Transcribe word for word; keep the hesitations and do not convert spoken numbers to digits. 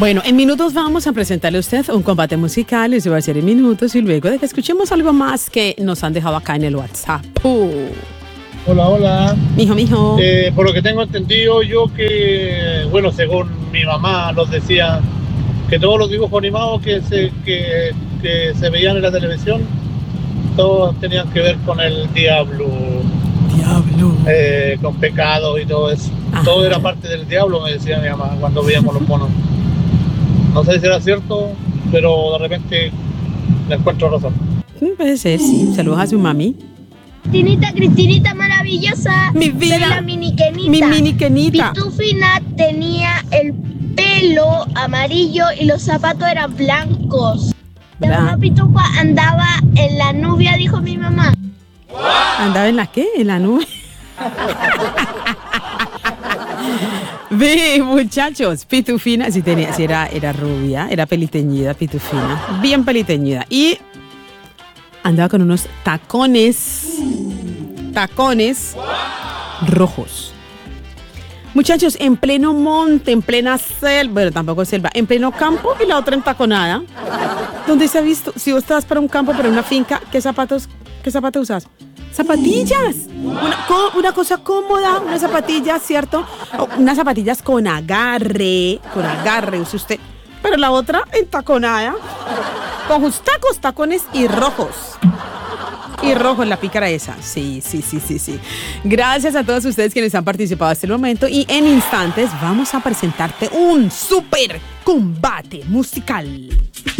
Bueno, en minutos vamos a presentarle a usted un combate musical, eso va a ser en minutos y luego de que escuchemos algo más que nos han dejado acá en el WhatsApp. Uh. Hola, hola. Mijo, mijo. Eh, por lo que tengo entendido yo que, bueno, según mi mamá nos decía que todos los dibujos animados que se, que, que se veían en la televisión, todos tenían que ver con el diablo. Diablo. Eh, con pecados y todo eso. Ajá. Todo era parte del diablo, me decía mi mamá cuando veíamos los monos. No sé si era cierto, pero de repente le encuentro razón. Puede ser, sí. Saludos a su mami. Cristinita, Cristinita maravillosa. Mi vida. Soy la mini Kenita. Mi mini Kenita. Pitufina tenía el pelo amarillo y los zapatos eran blancos. La mamá Pitufa andaba en la nubia, dijo mi mamá. ¿Andaba en la qué? ¿En la nube? Ve, muchachos, Pitufina, si tenía, si era, era rubia, era peliteñida, Pitufina, bien peliteñida. Y andaba con unos tacones, tacones rojos. Muchachos, en pleno monte, en plena selva, bueno, tampoco selva, en pleno campo y la otra entaconada. ¿Dónde se ha visto? Si vos estás para un campo, para una finca, ¿qué zapatos, qué zapatos usas? ¡Zapatillas! Una, una cosa cómoda, unas zapatillas, ¿cierto? Unas zapatillas con agarre, con agarre, use usted. Pero la otra entaconada, con sus tacos, tacones y rojos. Y rojo en la pícara esa. Sí, sí, sí, sí, sí. Gracias a todos ustedes quienes han participado hasta el momento. Y en instantes vamos a presentarte un super combate musical.